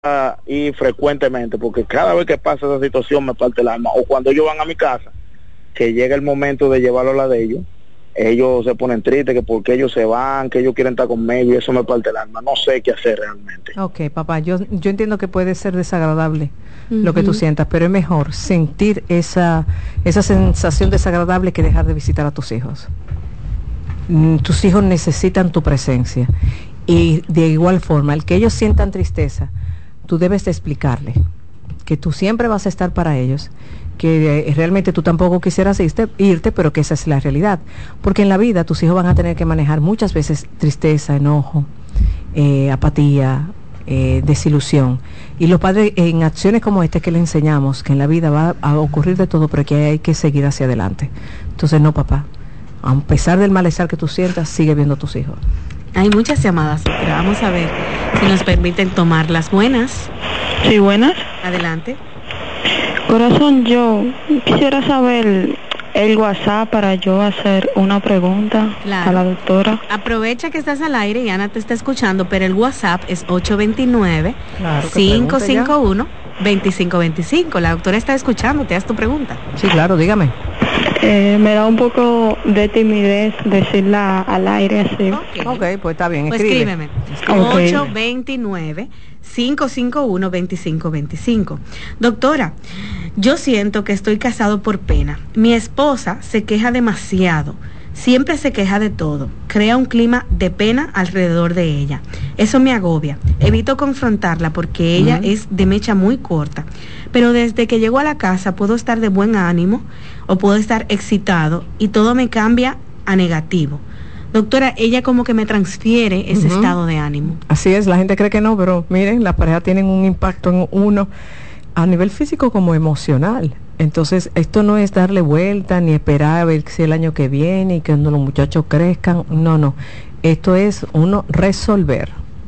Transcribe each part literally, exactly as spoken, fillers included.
y frecuentemente, porque cada vez que pasa esa situación me parte el alma, o cuando ellos van a mi casa, que llega el momento de llevarlo a la de ellos, ellos se ponen tristes, que porque ellos se van, que ellos quieren estar conmigo, y eso me parte el alma, no sé qué hacer realmente. Ok, papá, yo, yo entiendo que puede ser desagradable uh-huh. lo que tú sientas, pero es mejor sentir esa, esa sensación desagradable que dejar de visitar a tus hijos. Mm, tus hijos necesitan tu presencia, y de igual forma, el que ellos sientan tristeza, tú debes de explicarle que tú siempre vas a estar para ellos, que eh, realmente tú tampoco quisieras irte, irte, pero que esa es la realidad, porque en la vida tus hijos van a tener que manejar muchas veces tristeza, enojo, eh, apatía, eh, desilusión, y los padres en acciones como esta que le enseñamos, que en la vida va a ocurrir de todo, pero que hay que seguir hacia adelante. Entonces no, papá, a pesar del malestar que tú sientas, sigue viendo a tus hijos. Hay muchas llamadas, pero vamos a ver si nos permiten tomar las buenas. Sí, buenas. Adelante. Corazón, yo quisiera saber el WhatsApp para yo hacer una pregunta claro. a la doctora. Aprovecha que estás al aire y Ana te está escuchando, pero el WhatsApp es ocho dos nueve, cinco cinco uno, dos cinco dos cinco. La doctora está escuchando, te haz tu pregunta. Sí, claro, dígame. Eh, me da un poco de timidez decirla al aire así. Ok, okay, pues está bien, pues escribe. escríbeme. Okay. ocho dos nueve, cinco cinco uno, dos cinco dos cinco. Doctora, yo siento que estoy casado por pena. Mi esposa se queja demasiado. Siempre se queja de todo. Crea un clima de pena alrededor de ella. Eso me agobia. Evito confrontarla porque ella uh-huh. es de mecha muy corta. Pero desde que llego a la casa puedo estar de buen ánimo o puedo estar excitado y todo me cambia a negativo. Doctora, ella como que me transfiere ese uh-huh. estado de ánimo. Así es, la gente cree que no, pero miren, las parejas tienen un impacto en uno a nivel físico como emocional. Entonces, esto no es darle vuelta ni esperar a ver si el año que viene y que cuando los muchachos crezcan. No, no. Esto es uno resolver.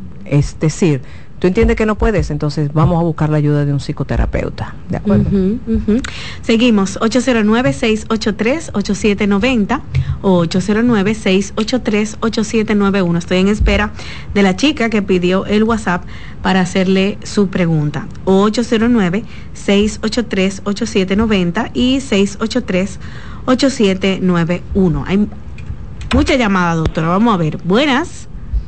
Es decir, tú entiendes que no puedes, entonces vamos a buscar la ayuda de un psicoterapeuta. ¿De acuerdo? Uh-huh, uh-huh. Seguimos. ocho cero nueve, seis ocho tres, ocho siete nueve cero o ocho cero nueve, seis ocho tres, ocho siete nueve uno. Estoy en espera de la chica que pidió el WhatsApp para hacerle su pregunta. ocho cero nueve, seis ocho tres, ocho siete nueve cero y seis ocho tres, ocho siete nueve uno. Hay mucha llamada, doctora. Vamos a ver. Buenas.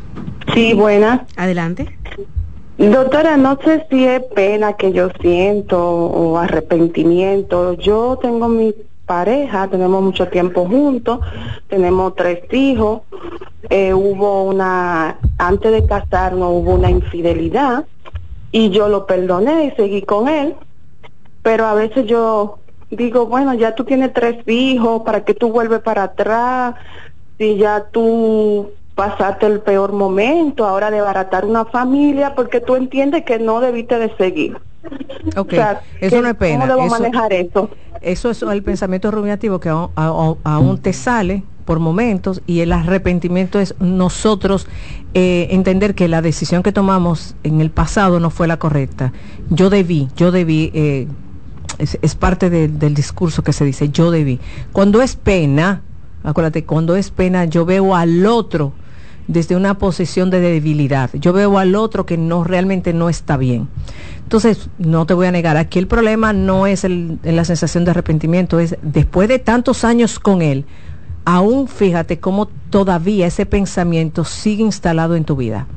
Sí, buenas. Adelante. Doctora, no sé si es pena que yo siento o arrepentimiento. Yo tengo mi pareja, tenemos mucho tiempo juntos, tenemos tres hijos. Eh, hubo una, antes de casarnos hubo una infidelidad y yo lo perdoné y seguí con él. Pero a veces yo digo, bueno, ya tú tienes tres hijos, ¿para qué tú vuelves para atrás? Si ya tú pasaste el peor momento, ahora de baratar una familia, porque tú entiendes que no debiste de seguir. Ok, o sea, eso no es pena. ¿Cómo debo eso, manejar eso? Eso es el pensamiento rumiativo que aún, aún, aún te sale por momentos, y el arrepentimiento es nosotros eh, entender que la decisión que tomamos en el pasado no fue la correcta. Yo debí, yo debí, eh, es, es parte de, del discurso que se dice, yo debí. Cuando es pena, acuérdate, cuando es pena, yo veo al otro desde una posición de debilidad. Yo veo al otro que no realmente no está bien. Entonces, no te voy a negar, aquí el problema no es el, la sensación de arrepentimiento, es después de tantos años con él, aún fíjate cómo todavía ese pensamiento sigue instalado en tu vida.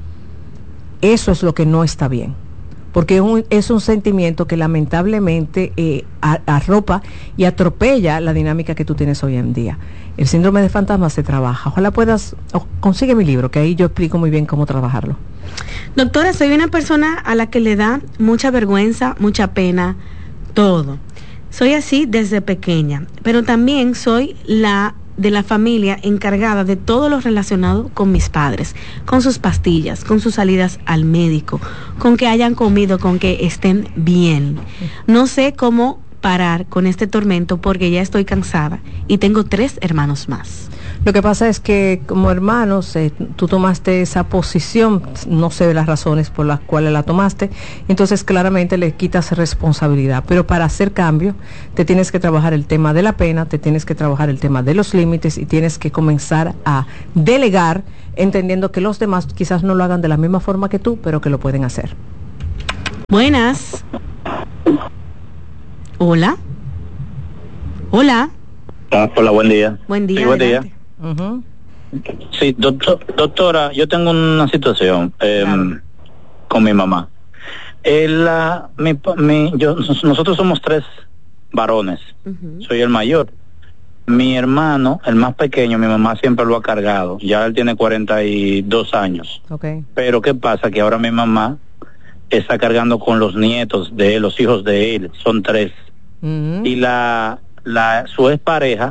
Eso es lo que no está bien, porque es un, es un sentimiento que lamentablemente eh, arropa y atropella la dinámica que tú tienes hoy en día. El síndrome de fantasma se trabaja. Ojalá puedas, oh, consigue mi libro, que ahí yo explico muy bien cómo trabajarlo. Doctora, soy una persona a la que le da mucha vergüenza, mucha pena, todo. Soy así desde pequeña, pero también soy la de la familia encargada de todo lo relacionado con mis padres, con sus pastillas, con sus salidas al médico, con que hayan comido, con que estén bien. No sé cómo parar con este tormento porque ya estoy cansada y tengo tres hermanos más. Lo que pasa es que como hermanos eh, tú tomaste esa posición, no sé las razones por las cuales la tomaste, entonces claramente le quitas responsabilidad, pero para hacer cambio te tienes que trabajar el tema de la pena, te tienes que trabajar el tema de los límites y tienes que comenzar a delegar, entendiendo que los demás quizás no lo hagan de la misma forma que tú, pero que lo pueden hacer. Buenas. Hola. Hola. Ah, hola, buen día. Buen día. Sí, buen día. Uh-huh. Sí, doctor, doctora, yo tengo una situación eh, claro. con mi mamá. El, la, mi, mi, yo, nosotros somos tres varones. Uh-huh. Soy el mayor. Mi hermano, el más pequeño, mi mamá siempre lo ha cargado. Ya él tiene cuarenta y dos años. Okay. Pero ¿qué pasa? Que ahora mi mamá está cargando con los nietos de él, los hijos de él. Son tres. Uh-huh. Y la, la su expareja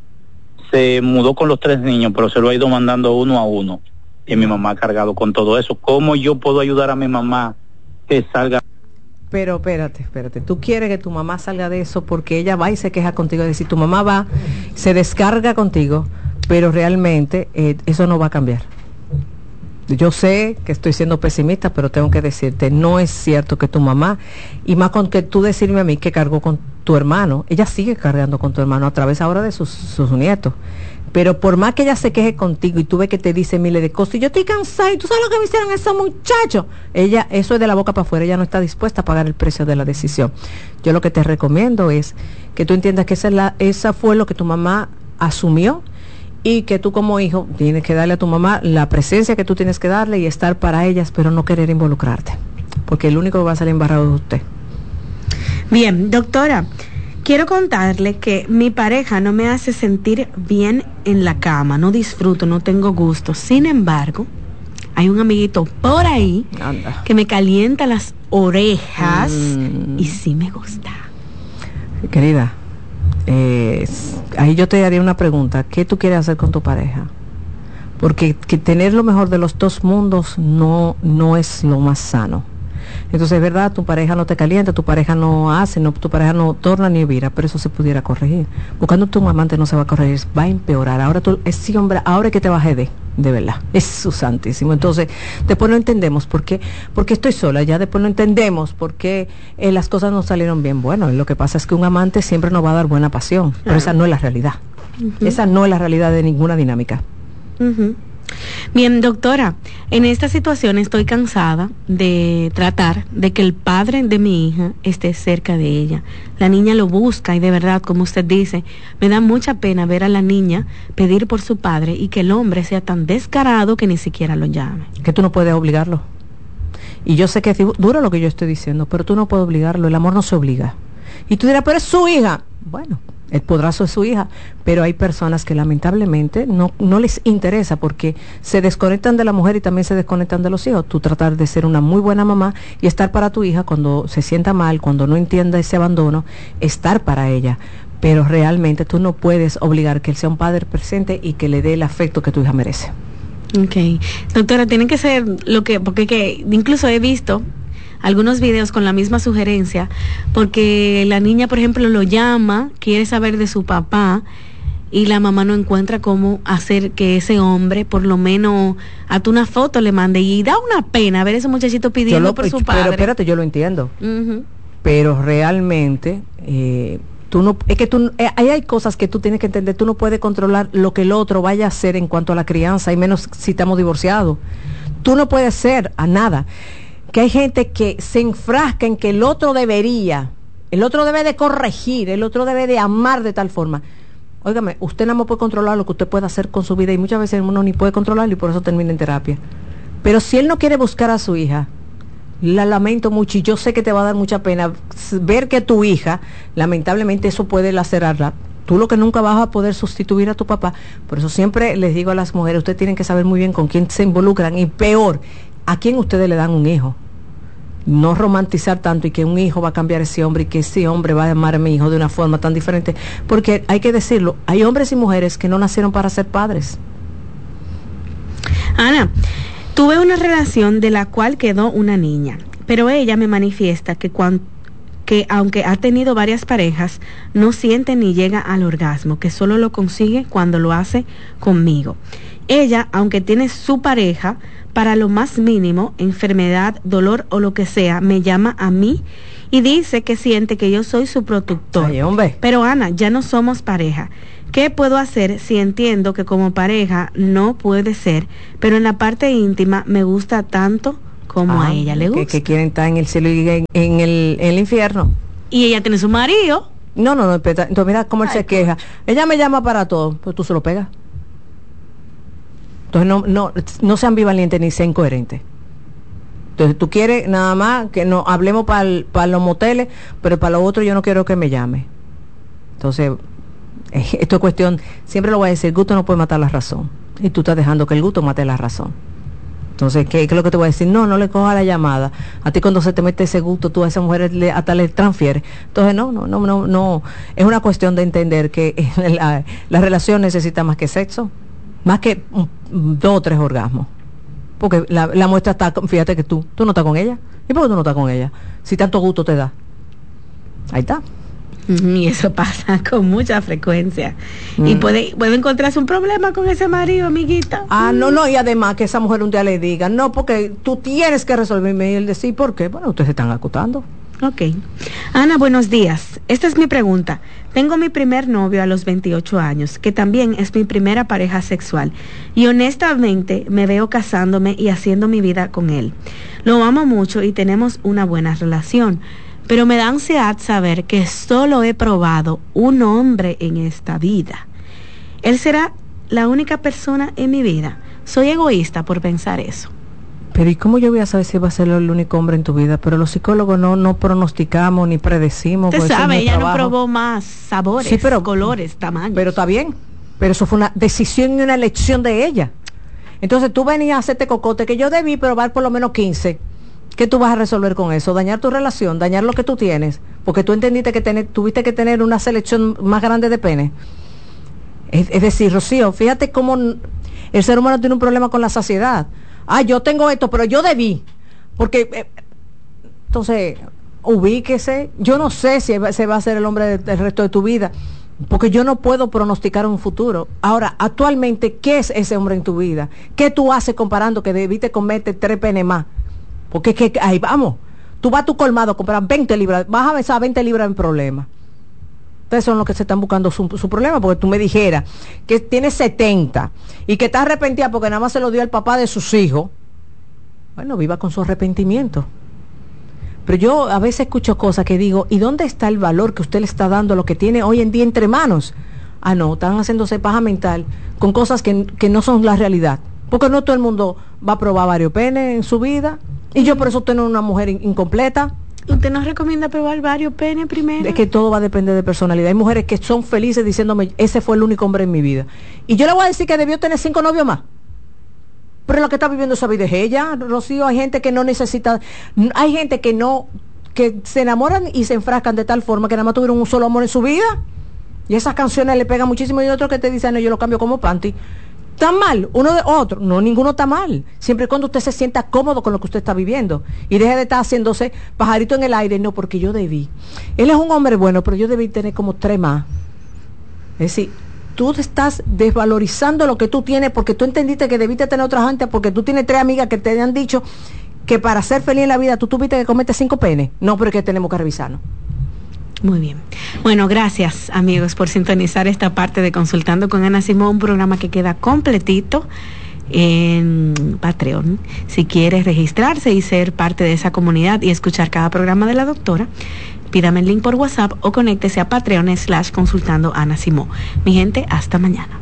se mudó con los tres niños, pero se lo ha ido mandando uno a uno. Y mi mamá ha cargado con todo eso. ¿Cómo yo puedo ayudar a mi mamá que salga? Pero espérate, espérate. Tú quieres que tu mamá salga de eso porque ella va y se queja contigo. Es decir, tu mamá va, se descarga contigo, pero realmente eh, eso no va a cambiar. Yo sé que estoy siendo pesimista, pero tengo que decirte, no es cierto que tu mamá, y más con que tú decirme a mí que cargó con tu hermano, ella sigue cargando con tu hermano a través ahora de sus, sus nietos. Pero por más que ella se queje contigo y tú ves que te dice miles de cosas, y yo estoy cansada, y tú sabes lo que me hicieron esos muchachos, ella, eso es de la boca para afuera, ella no está dispuesta a pagar el precio de la decisión. Yo lo que te recomiendo es que tú entiendas que esa, es la, esa fue lo que tu mamá asumió, y que tú como hijo tienes que darle a tu mamá la presencia que tú tienes que darle y estar para ellas, pero no querer involucrarte, porque el único que va a salir embarrado es usted. Bien, doctora, quiero contarle que mi pareja no me hace sentir bien en la cama, no disfruto, no tengo gusto. Sin embargo, hay un amiguito por ahí Anda. que me calienta las orejas mm. y sí me gusta. Querida, Eh, ahí yo te haría una pregunta. ¿Qué tú quieres hacer con tu pareja? Porque que tener lo mejor de los dos mundos no, no es lo más sano. Entonces es verdad, tu pareja no te calienta, tu pareja no hace, no, tu pareja no torna ni vira, pero eso se pudiera corregir. Buscando tu amante no se va a corregir, va a empeorar. Ahora tú, ese hombre, ahora es que te bajé de, de verdad, es su santísimo. Entonces, después no entendemos por qué, porque estoy sola, ya después no entendemos por qué eh, las cosas no salieron bien. Bueno, lo que pasa es que un amante siempre nos va a dar buena pasión, pero uh-huh. esa no es la realidad. Uh-huh. Esa no es la realidad de ninguna dinámica. Uh-huh. Bien, doctora, en esta situación estoy cansada de tratar de que el padre de mi hija esté cerca de ella. La niña lo busca y de verdad, como usted dice, me da mucha pena ver a la niña pedir por su padre y que el hombre sea tan descarado que ni siquiera lo llame. Que tú no puedes obligarlo. Y yo sé que es duro lo que yo estoy diciendo, pero tú no puedes obligarlo, el amor no se obliga. Y tú dirás, pero es su hija. Bueno, el podrazo es su hija, pero hay personas que lamentablemente no, no les interesa porque se desconectan de la mujer y también se desconectan de los hijos. Tú tratar de ser una muy buena mamá y estar para tu hija cuando se sienta mal, cuando no entienda ese abandono, estar para ella. Pero realmente tú no puedes obligar que él sea un padre presente y que le dé el afecto que tu hija merece. Ok. Doctora, tiene que ser lo que, porque que incluso he visto algunos videos con la misma sugerencia, porque la niña, por ejemplo, lo llama, quiere saber de su papá, y la mamá no encuentra cómo hacer que ese hombre, por lo menos, a tú una foto le mande, y da una pena ver a ese muchachito pidiendo lo, por su padre. Pero espérate, yo lo entiendo. Uh-huh. Pero realmente, eh, tú no, es que tú, eh, ahí hay cosas que tú tienes que entender, tú no puedes controlar lo que el otro vaya a hacer en cuanto a la crianza, y menos si estamos divorciados. Tú no puedes hacer a nada. Que hay gente que se enfrasca en que el otro debería, el otro debe de corregir, el otro debe de amar de tal forma. Óigame, usted nada más puede controlar lo que usted puede hacer con su vida y muchas veces uno ni puede controlarlo y por eso termina en terapia. Pero si él no quiere buscar a su hija, la lamento mucho y yo sé que te va a dar mucha pena ver que tu hija, lamentablemente eso puede lacerarla. Tú lo que nunca vas a poder sustituir a tu papá. Por eso siempre les digo a las mujeres, ustedes tienen que saber muy bien con quién se involucran y peor, a quién ustedes le dan un hijo. No romantizar tanto y que un hijo va a cambiar a ese hombre y que ese hombre va a amar a mi hijo de una forma tan diferente, porque hay que decirlo, hay hombres y mujeres que no nacieron para ser padres. Ana, tuve una relación de la cual quedó una niña, pero ella me manifiesta que cuando que aunque ha tenido varias parejas, no siente ni llega al orgasmo, que solo lo consigue cuando lo hace conmigo. Ella, aunque tiene su pareja, para lo más mínimo, enfermedad, dolor o lo que sea, me llama a mí y dice que siente que yo soy su protector. Ay, hombre. Pero Ana, ya no somos pareja. ¿Qué puedo hacer si entiendo que como pareja no puede ser, pero en la parte íntima me gusta tanto como ah, a ella le gusta. Que, que quieren estar en el cielo y en, en, el, en el infierno. Y ella tiene su marido. No, no, no, entonces mira cómo él Ay, se queja. coche. Ella me llama para todo, pues tú se lo pegas. Entonces no, no, no sean ambivalientes ni sean incoherentes. Entonces tú quieres nada más que no hablemos para pa los moteles, pero para lo otro yo no quiero que me llame. Entonces, eh, esto es cuestión, siempre lo voy a decir, el gusto no puede matar la razón. Y tú estás dejando que el gusto mate la razón. Entonces, ¿qué, qué es lo que te voy a decir? No, no le coja la llamada. A ti cuando se te mete ese gusto, tú a esa mujer le, hasta le transfieres. Entonces, no, no, no, no, no. Es una cuestión de entender que la, la relación necesita más que sexo, más que um, dos o tres orgasmos. Porque la, la muestra está, fíjate que tú, tú no estás con ella. ¿Y por qué tú no estás con ella? Si tanto gusto te da. Ahí está. Y eso pasa con mucha frecuencia. Mm. Y puede, puede encontrarse un problema con ese marido, amiguita. Ah, mm. no, no, y además que esa mujer un día le diga, no, porque tú tienes que resolverme. Y él decir, ¿por qué? Bueno, ustedes se están acotando. Ok. Ana, buenos días. Esta es mi pregunta. Tengo mi primer novio a los veintiocho años, que también es mi primera pareja sexual. Y honestamente me veo casándome y haciendo mi vida con él. Lo amo mucho y tenemos una buena relación. Pero me da ansiedad saber que solo he probado un hombre en esta vida. Él será la única persona en mi vida. Soy egoísta por pensar eso. Pero ¿y cómo yo voy a saber si va a ser el único hombre en tu vida? Pero los psicólogos no, no pronosticamos ni predecimos. Usted sabe, ella trabajo. No probó más sabores, sí, pero, colores, tamaños. Pero está bien. Pero eso fue una decisión y una elección de ella. Entonces tú venías a hacerte cocote, que yo debí probar por lo menos quince. ¿Qué tú vas a resolver con eso? Dañar tu relación, dañar lo que tú tienes, porque tú entendiste que tener, tuviste que tener una selección más grande de pene. Es, es decir, Rocío, fíjate cómo el ser humano tiene un problema con la saciedad. Ah, yo tengo esto, pero yo debí, porque eh, entonces ubíquese. Yo no sé si se va a ser el hombre del resto de tu vida, porque yo no puedo pronosticar un futuro. Ahora, actualmente, ¿qué es ese hombre en tu vida? ¿Qué tú haces comparando que debiste comerte tres penes más? Porque es que ahí vamos, tú vas a tu colmado a comprar veinte libras, vas a besar veinte libras en problema. Ustedes son los que se están buscando su, su problema, porque tú me dijeras que tienes setenta y que estás arrepentida porque nada más se lo dio el papá de sus hijos. Bueno, viva con su arrepentimiento. Pero yo a veces escucho cosas que digo, ¿y dónde está el valor que usted le está dando a lo que tiene hoy en día entre manos? Ah, no, están haciéndose paja mental con cosas que, que no son la realidad. Porque no todo el mundo va a probar varios penes en su vida. Y yo por eso tengo una mujer in- incompleta. ¿Usted nos recomienda probar varios penes primero? Es que todo va a depender de personalidad. Hay mujeres que son felices diciéndome, ese fue el único hombre en mi vida. Y yo le voy a decir que debió tener cinco novios más. Pero lo que está viviendo esa vida es ella, Rocío. Hay gente que no necesita, hay gente que no, que se enamoran y se enfrascan de tal forma que nada más tuvieron un solo amor en su vida. Y esas canciones le pegan muchísimo. Y otros que te dicen, no, yo lo cambio como panty. ¿Están mal uno de otro? No, ninguno está mal. Siempre y cuando usted se sienta cómodo con lo que usted está viviendo. Y deje de estar haciéndose pajarito en el aire. No, porque yo debí. Él es un hombre bueno, pero yo debí tener como tres más. Es decir, tú estás desvalorizando lo que tú tienes porque tú entendiste que debiste tener otra gente, porque tú tienes tres amigas que te han dicho que para ser feliz en la vida tú tuviste que comerte cinco penes. No, pero es que tenemos que revisarnos. Muy bien. Bueno, gracias amigos por sintonizar esta parte de Consultando con Ana Simón, un programa que queda completito en Patreon. Si quieres registrarse y ser parte de esa comunidad y escuchar cada programa de la doctora, pídame el link por WhatsApp o conéctese a Patreon slash Consultando Ana Simón. Mi gente, hasta mañana.